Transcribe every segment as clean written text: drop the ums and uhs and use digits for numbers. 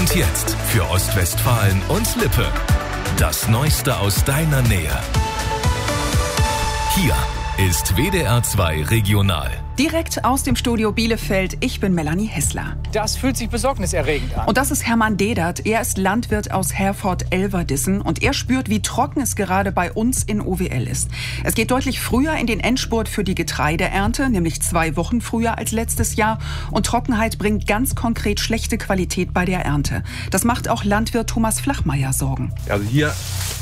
Und jetzt für Ostwestfalen und Lippe. Das Neueste aus deiner Nähe. Hier ist WDR 2 Regional. Direkt aus dem Studio Bielefeld, ich bin Melanie Hessler. Das fühlt sich besorgniserregend an. Und das ist Hermann Dedert. Er ist Landwirt aus Herford-Elverdissen und er spürt, wie trocken es gerade bei uns in OWL ist. Es geht deutlich früher in den Endspurt für die Getreideernte, nämlich 2 Wochen früher als letztes Jahr. Und Trockenheit bringt ganz konkret schlechte Qualität bei der Ernte. Das macht auch Landwirt Thomas Flachmeier Sorgen. Also hier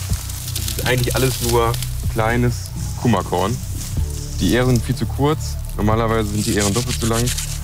ist eigentlich alles nur kleines Kummerkorn. Die Ähren sind viel zu kurz. Normalerweise sind die Ähren doppelt so lang.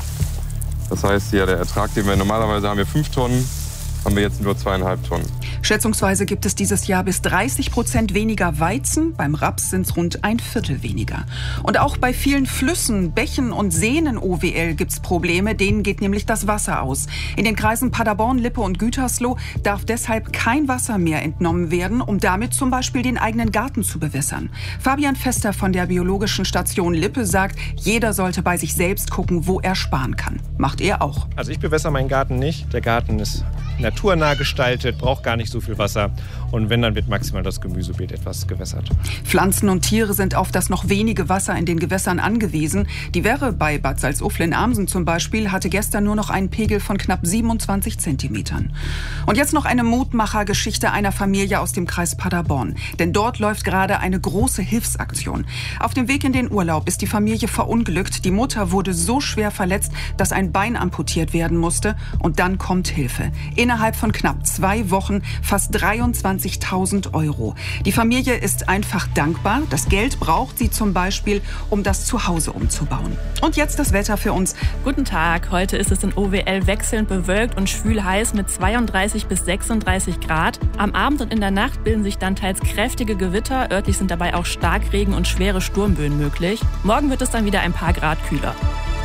Das heißt, hier der Ertrag, den wir normalerweise haben, wir 5 Tonnen, haben wir jetzt nur 2,5 Tonnen. Schätzungsweise gibt es dieses Jahr bis 30% weniger Weizen. Beim Raps sind es rund 1/4 weniger. Und auch bei vielen Flüssen, Bächen und Seen in OWL gibt es Probleme. Denen geht nämlich das Wasser aus. In den Kreisen Paderborn, Lippe und Gütersloh darf deshalb kein Wasser mehr entnommen werden, um damit zum Beispiel den eigenen Garten zu bewässern. Fabian Fester von der Biologischen Station Lippe sagt, jeder sollte bei sich selbst gucken, wo er sparen kann. Macht er auch. Also ich bewässere meinen Garten nicht. Der Garten ist naturnah gestaltet, braucht gar nicht so viel Wasser. Und wenn, dann wird maximal das Gemüsebeet etwas gewässert. Pflanzen und Tiere sind auf das noch wenige Wasser in den Gewässern angewiesen. Die Werre bei Bad Salzuflen-Amsen zum Beispiel hatte gestern nur noch einen Pegel von knapp 27 Zentimetern. Und jetzt noch eine Mutmachergeschichte einer Familie aus dem Kreis Paderborn. Denn dort läuft gerade eine große Hilfsaktion. Auf dem Weg in den Urlaub ist die Familie verunglückt. Die Mutter wurde so schwer verletzt, dass ein Bein amputiert werden musste. Und dann kommt Hilfe. Innerhalb von knapp 2 Wochen fast 23.000 Euro. Die Familie ist einfach dankbar. Das Geld braucht sie zum Beispiel, um das Zuhause umzubauen. Und jetzt das Wetter für uns. Guten Tag. Heute ist es in OWL wechselnd bewölkt und schwül heiß mit 32 bis 36 Grad. Am Abend und in der Nacht bilden sich dann teils kräftige Gewitter. Örtlich sind dabei auch Starkregen und schwere Sturmböen möglich. Morgen wird es dann wieder ein paar Grad kühler.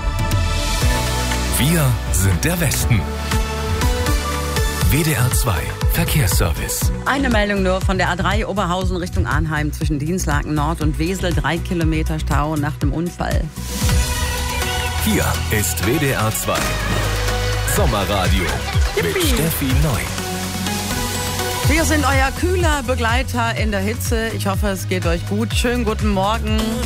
Wir sind der Westen. WDR 2 Verkehrsservice. Eine Meldung nur von der A3 Oberhausen Richtung Arnheim zwischen Dinslaken Nord und Wesel. 3 Kilometer Stau nach dem Unfall. Hier ist WDR 2 Sommerradio mit Steffi Neu. Wir sind euer kühler Begleiter in der Hitze. Ich hoffe, es geht euch gut. Schönen guten Morgen.